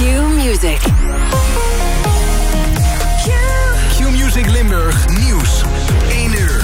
Q-Music. Q-Music Limburg Nieuws. 1 uur.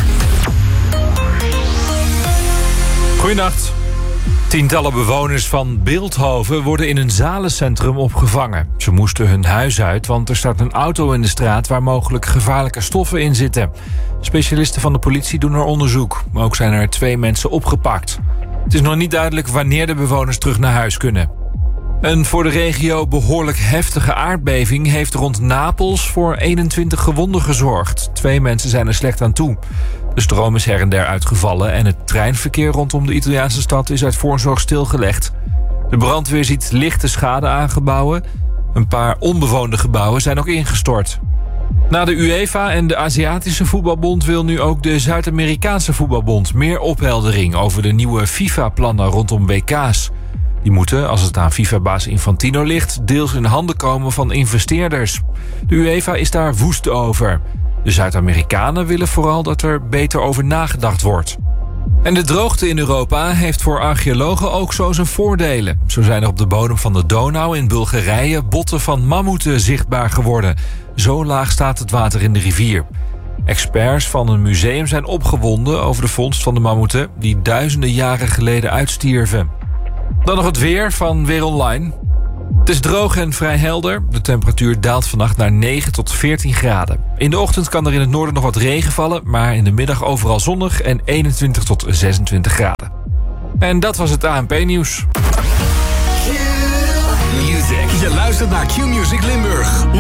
Goedenacht. Tientallen bewoners van Bilthoven worden in een zalencentrum opgevangen. Ze moesten hun huis uit, want er staat een auto in de straat waar mogelijk gevaarlijke stoffen in zitten. Specialisten van de politie doen er onderzoek. Ook zijn er 2 mensen opgepakt. Het is nog niet duidelijk wanneer de bewoners terug naar huis kunnen. Een voor de regio behoorlijk heftige aardbeving heeft rond Napels voor 21 gewonden gezorgd. 2 mensen zijn er slecht aan toe. De stroom is her en der uitgevallen en het treinverkeer rondom de Italiaanse stad is uit voorzorg stilgelegd. De brandweer ziet lichte schade aan gebouwen. Een paar onbewoonde gebouwen zijn ook ingestort. Na de UEFA en de Aziatische Voetbalbond wil nu ook de Zuid-Amerikaanse Voetbalbond meer opheldering over de nieuwe FIFA-plannen rondom WK's. Die moeten, als het aan FIFA-baas Infantino ligt, deels in handen komen van investeerders. De UEFA is daar woest over. De Zuid-Amerikanen willen vooral dat er beter over nagedacht wordt. En de droogte in Europa heeft voor archeologen ook zo zijn voordelen. Zo zijn er op de bodem van de Donau in Bulgarije botten van mammoeten zichtbaar geworden. Zo laag staat het water in de rivier. Experts van een museum zijn opgewonden over de vondst van de mammoeten die duizenden jaren geleden uitstierven. Dan nog het weer van Weer Online. Het is droog en vrij helder. De temperatuur daalt vannacht naar 9 tot 14 graden. In de ochtend kan er in het noorden nog wat regen vallen, maar in de middag overal zonnig en 21 tot 26 graden. En dat was het ANP-nieuws. Q-Music. Je luistert naar Q-Music Limburg.